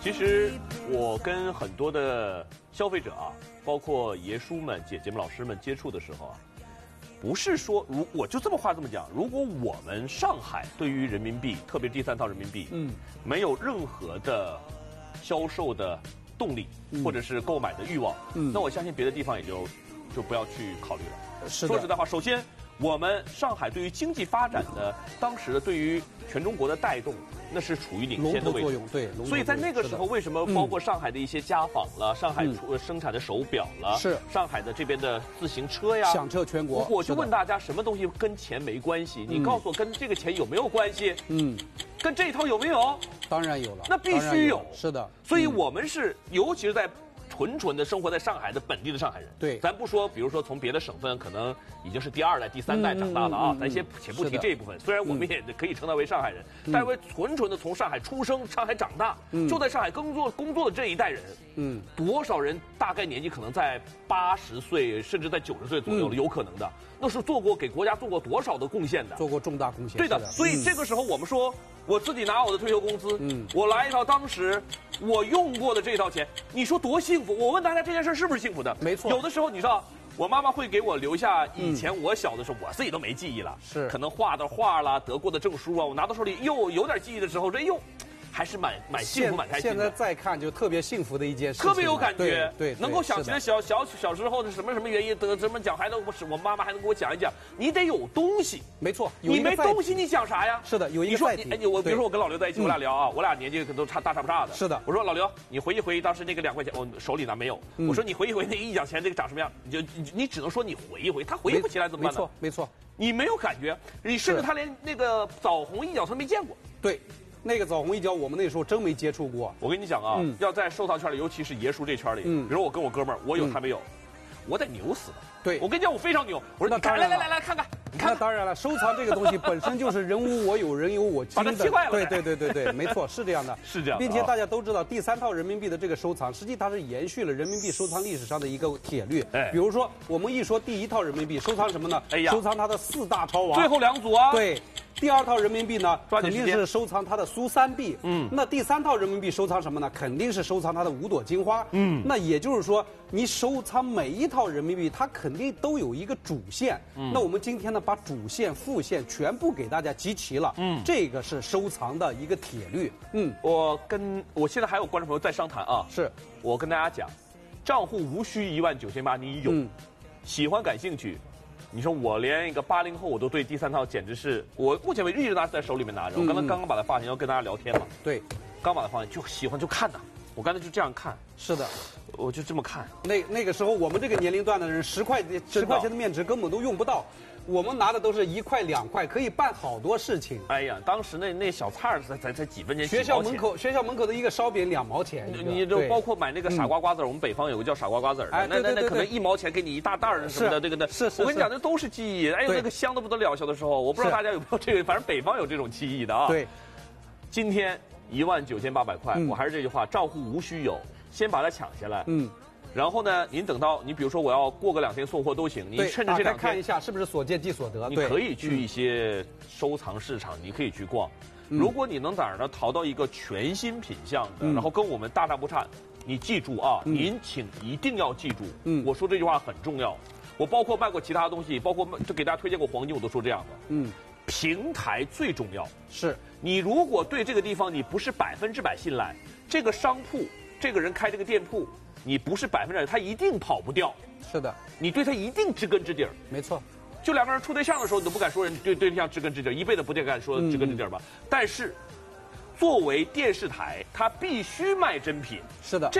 其实我跟很多的消费者啊，包括爷叔们、姐姐们、老师们接触的时候啊，不是说我就这么话这么讲，如果我们上海对于人民币，特别第三套人民币，没有任何的销售的动力，或者是购买的欲望，那我相信别的地方也就不要去考虑了。说实在话，首先我们上海对于经济发展的当时的对于全中国的带动，那是处于领先的位置。 对， 所以在那个时候，为什么包括上海的一些家纺了，上海生产的手表了， 是上海的这边的自行车呀， 响彻全国。 我就问大家，什么东西跟钱没关系？你告诉我，跟这个钱有没有关系？跟这一套有没有？ 当然有了， 那必须有。 是的， 所以我们是，尤其是在纯的生活在上海的本地的上海人， 对， 咱不说，比如说从别的省份可能已经是第二代、第三代长大了啊，咱且不提这一部分。虽然我们也可以称他为上海人，但为纯的从上海出生、上海长大，就在上海工作的这一代人，多少人大概年纪可能在80岁，甚至在90岁左右了，有可能的，那是给国家做过多少的贡献的， 做过重大贡献。 对的，所以这个时候我们说，我自己拿我的退休工资，我来一套当时我用过的这套钱，你说多幸福？我问大家这件事是不是幸福的？ 没错。 有的时候你知道，我妈妈会给我留下以前我小的时候，我自己都没记忆了， 是可能画的画啦，得过的证书啊，我拿到手里又有点记忆的时候，这又还是蛮幸福、蛮开心的。 现在再看就特别幸福的一件事情， 特别有感觉。 对， 能够想起来小时候的什么原因得什么奖，还能不是我妈妈还能给我讲一讲。你得有东西， 没错。 你没东西，你讲啥呀？ 是的，有一个载体。 比如说我跟老刘在一起，我俩聊啊，我俩年纪可都差不差的。 是的。 我说老刘，你回忆回忆当时那个2块钱，我手里呢没有。我说你回忆回忆那1角钱这个长什么样？你只能说你回忆回忆，他回忆不起来怎么办呢？ 没错。 你没有感觉，你甚至他连那个枣红1角他没见过。 对。那个枣红1角，我们那时候真没接触过。 我跟你讲啊，要在收藏圈里，尤其是爷叔这圈里，比如我跟我哥们儿，我有他没有，我得牛死的。 对， 我跟你讲，我非常牛。我说你看，来看看，你看。 那当然了，收藏这个东西本身就是人无我有，人有我精的。 把它气坏了。 对，没错，是这样的。 是这样。 并且大家都知道，第3套人民币的这个收藏，实际它是延续了人民币收藏历史上的一个铁律。比如说我们一说第1套人民币收藏什么呢？收藏它的4大超王。 最后2组啊。 对。第2套人民币呢，肯定是收藏它的苏3币。那第3套人民币收藏什么呢？肯定是收藏它的5朵金花。那也就是说，你收藏每一套人民币，它肯定都有一个主线。那我们今天呢，把主线、副线全部给大家集齐了。这个是收藏的一个铁律。 我现在还有观众朋友在商谈啊。 是我跟大家讲，账户无需19800，你有，喜欢感兴趣。你说我连一个80后我都对第3套简直是，我目前为止一直在手里面拿着。我刚刚把它放进，要跟大家聊天嘛。 对， 刚把它放进，就喜欢就看呐。我刚才就这样看。 是的， 我就这么看。 那个时候我们这个年龄段的人，10块钱的面值根本都用不到。我们拿的都是1块2块，可以办好多事情。 哎呀，当时那小菜才几分钱。 学校门口的一个烧饼2毛钱。 你就包括买那个傻瓜瓜子儿，我们北方有个叫傻瓜瓜子儿的，那可能1毛钱给你一大袋儿什么的，这个的。 是。 我跟你讲，那都是记忆。哎呦，那个香的不得了，小的时候，我不知道大家有没有这个，反正北方有这种记忆的啊。 对。 今天19800块，我还是这句话，账户无需有，先把它抢下来。然后呢，您等到你比如说我要过个2天送货都行，你趁着这2天看一下是不是所见即所得。 你可以去一些收藏市场，你可以去逛。如果你能在哪儿呢淘到一个全新品相的，然后跟我们大差不差，你记住啊，您请一定要记住，我说这句话很重要。我包括卖过其他东西，包括就给大家推荐过黄金，我都说这样的。平台最重要。 是你如果对这个地方你不是100%信赖，这个商铺这个人开这个店铺。你不是100%，他一定跑不掉。 是的， 你对他一定知根知底儿。 没错， 就2个人处对象的时候，你都不敢说人对对象知根知底儿，一辈子不敢说知根知底儿吧。但是，作为电视台，它必须卖真品。 是的。